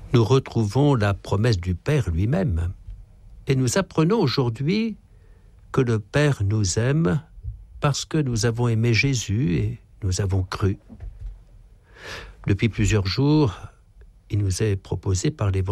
nous retrouvons la promesse du Père lui-même. Et nous apprenons aujourd'hui que le Père nous aime parce que nous avons aimé Jésus et nous avons cru. Depuis plusieurs jours, il nous est proposé par l'Évangile